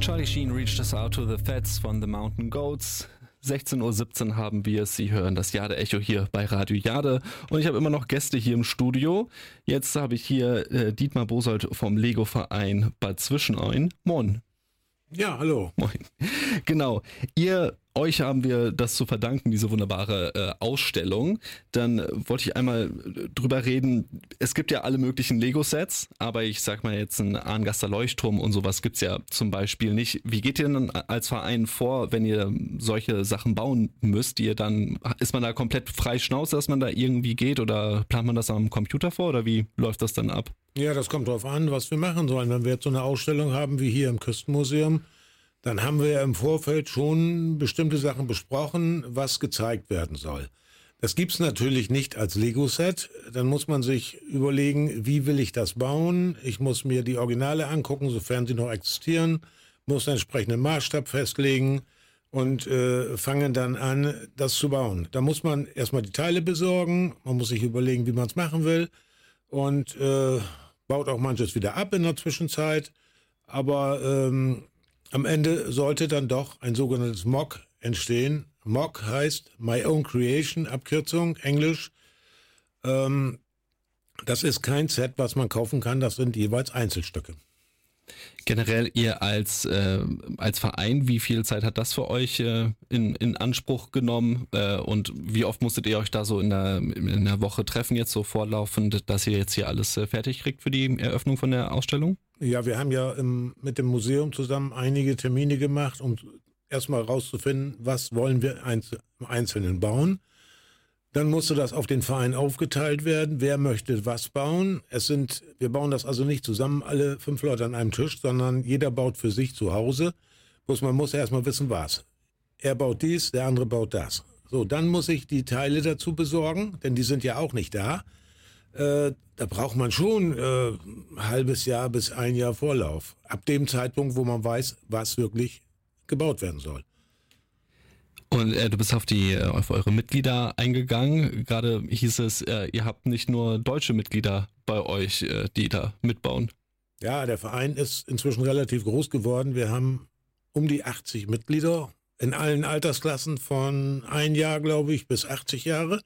Charlie Sheen reached us out to the Fats von The Mountain Goats. 16:17 Uhr haben wir es. Sie hören das Jade-Echo hier bei Radio Jade. Und ich habe immer noch Gäste hier im Studio. Jetzt habe ich hier Dietmar Bosold vom Lego-Verein Bad Zwischenahn. Moin. Ja, hallo. Moin. Genau. Euch haben wir das zu verdanken, diese wunderbare Ausstellung. Dann wollte ich einmal drüber reden. Es gibt ja alle möglichen Lego-Sets, aber ich sag mal jetzt ein Arngaster Leuchtturm und sowas gibt's ja zum Beispiel nicht. Wie geht ihr denn als Verein vor, wenn ihr solche Sachen bauen müsst? Ist man da komplett frei Schnauze, dass man da irgendwie geht, oder plant man das am Computer vor, oder wie läuft das dann ab? Ja, das kommt drauf an, was wir machen sollen. Wenn wir jetzt so eine Ausstellung haben wie hier im Küstenmuseum, dann haben wir im Vorfeld schon bestimmte Sachen besprochen, was gezeigt werden soll. Das gibt's natürlich nicht als Lego-Set. Dann muss man sich überlegen, wie will ich das bauen? Ich muss mir die Originale angucken, sofern sie noch existieren, muss einen entsprechenden Maßstab festlegen und fangen dann an, das zu bauen. Da muss man erstmal die Teile besorgen, man muss sich überlegen, wie man es machen will, und baut auch manches wieder ab in der Zwischenzeit. Aber am Ende sollte dann doch ein sogenanntes MOC entstehen. MOC heißt My Own Creation, Abkürzung, Englisch. Das ist kein Set, was man kaufen kann, das sind jeweils Einzelstücke. Generell ihr als Verein, wie viel Zeit hat das für euch in Anspruch genommen, und wie oft musstet ihr euch da so in der Woche treffen, jetzt so vorlaufend, dass ihr jetzt hier alles fertig kriegt für die Eröffnung von der Ausstellung? Ja, wir haben ja mit dem Museum zusammen einige Termine gemacht, um erstmal rauszufinden, was wollen wir im Einzelnen bauen. Dann musste das auf den Verein aufgeteilt werden. Wer möchte was bauen? Wir bauen das also nicht zusammen, alle 5 Leute an einem Tisch, sondern jeder baut für sich zu Hause. Bloß man muss erstmal wissen, was. Er baut dies, der andere baut das. So, dann muss ich die Teile dazu besorgen, denn die sind ja auch nicht da. Da braucht man schon ein halbes Jahr bis ein Jahr Vorlauf. Ab dem Zeitpunkt, wo man weiß, was wirklich gebaut werden soll. Und du bist auf eure Mitglieder eingegangen. Gerade hieß es, ihr habt nicht nur deutsche Mitglieder bei euch, die da mitbauen. Ja, der Verein ist inzwischen relativ groß geworden. Wir haben um die 80 Mitglieder in allen Altersklassen von 1 Jahr, glaube ich, bis 80 Jahre.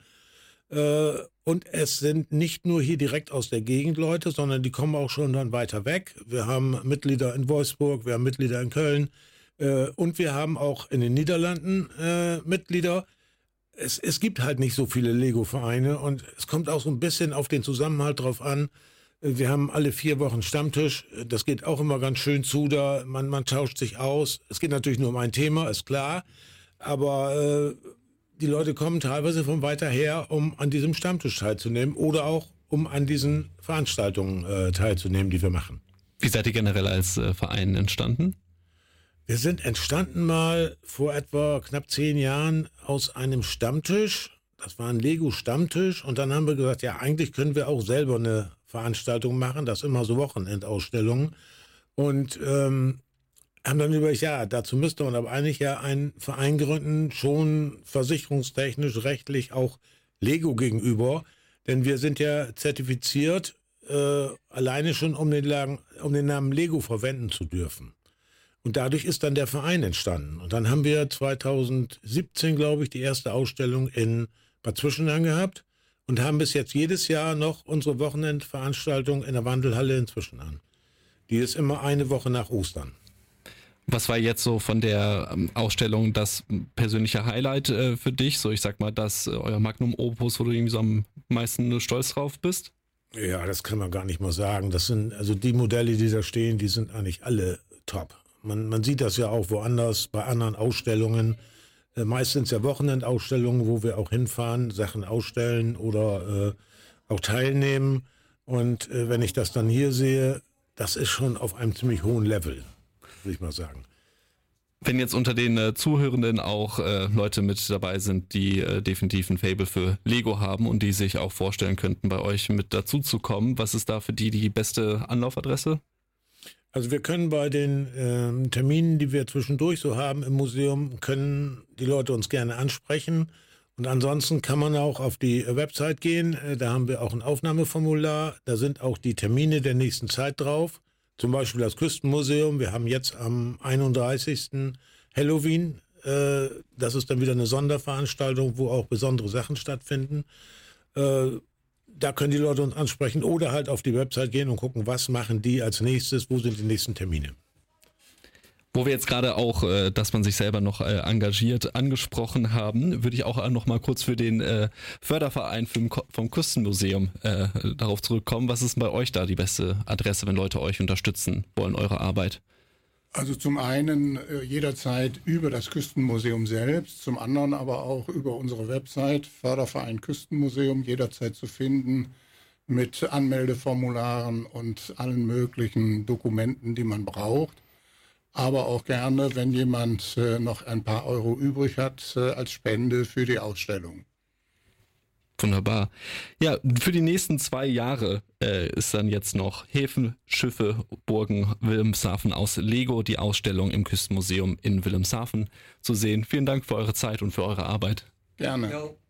Und es sind nicht nur hier direkt aus der Gegend Leute, sondern die kommen auch schon dann weiter weg. Wir haben Mitglieder in Wolfsburg, wir haben Mitglieder in Köln. Und wir haben auch in den Niederlanden Mitglieder. Es gibt halt nicht so viele Lego-Vereine, und es kommt auch so ein bisschen auf den Zusammenhalt drauf an. Wir haben alle 4 Wochen Stammtisch. Das geht auch immer ganz schön zu da. Man tauscht sich aus. Es geht natürlich nur um ein Thema, ist klar. Aber die Leute kommen teilweise von weiter her, um an diesem Stammtisch teilzunehmen oder auch um an diesen Veranstaltungen teilzunehmen, die wir machen. Wie seid ihr generell als Verein entstanden? Wir sind entstanden mal vor etwa knapp 10 Jahren aus einem Stammtisch. Das war ein Lego-Stammtisch. Und dann haben wir gesagt, ja, eigentlich können wir auch selber eine Veranstaltung machen. Das immer so Wochenendausstellungen. Und haben dann überlegt, ja, dazu müsste man aber eigentlich ja einen Verein gründen, schon versicherungstechnisch, rechtlich auch Lego gegenüber. Denn wir sind ja zertifiziert, alleine schon um den Namen Lego verwenden zu dürfen. Und dadurch ist dann der Verein entstanden. Und dann haben wir 2017, glaube ich, die erste Ausstellung in Bad Zwischenahn gehabt und haben bis jetzt jedes Jahr noch unsere Wochenendveranstaltung in der Wandelhalle in Zwischenahn. Die ist immer eine Woche nach Ostern. Was war jetzt so von der Ausstellung das persönliche Highlight für dich? So, ich sag mal, das euer Magnum Opus, wo du irgendwie so am meisten stolz drauf bist? Ja, das kann man gar nicht mal sagen. Das sind, also die Modelle, die da stehen, die sind eigentlich alle top. Man sieht das ja auch woanders bei anderen Ausstellungen. Meistens ja Wochenendausstellungen, wo wir auch hinfahren, Sachen ausstellen oder auch teilnehmen. Und wenn ich das dann hier sehe, das ist schon auf einem ziemlich hohen Level, würde ich mal sagen. Wenn jetzt unter den Zuhörenden auch Leute mit dabei sind, die definitiv ein Faible für Lego haben und die sich auch vorstellen könnten, bei euch mit dazu zu kommen, was ist da für die beste Anlaufadresse? Also wir können bei den Terminen, die wir zwischendurch so haben im Museum, können die Leute uns gerne ansprechen. Und ansonsten kann man auch auf die Website gehen. Da haben wir auch ein Aufnahmeformular. Da sind auch die Termine der nächsten Zeit drauf. zum Beispiel das Küstenmuseum. Wir haben jetzt am 31. Halloween. Das ist dann wieder eine Sonderveranstaltung, wo auch besondere Sachen stattfinden. Da können die Leute uns ansprechen oder halt auf die Website gehen und gucken, was machen die als nächstes, wo sind die nächsten Termine. Wo wir jetzt gerade auch, dass man sich selber noch engagiert, angesprochen haben, würde ich auch noch mal kurz für den Förderverein vom Küstenmuseum darauf zurückkommen. Was ist denn bei euch da die beste Adresse, wenn Leute euch unterstützen wollen, eure Arbeit? Also zum einen jederzeit über das Küstenmuseum selbst, zum anderen aber auch über unsere Website Förderverein Küstenmuseum jederzeit zu finden mit Anmeldeformularen und allen möglichen Dokumenten, die man braucht. Aber auch gerne, wenn jemand noch ein paar Euro übrig hat, als Spende für die Ausstellung. Wunderbar. Ja, für die nächsten 2 Jahre ist dann jetzt noch Häfen, Schiffe, Burgen, Wilhelmshaven aus Lego, die Ausstellung im Küstenmuseum in Wilhelmshaven zu sehen. Vielen Dank für eure Zeit und für eure Arbeit. Gerne. Ja.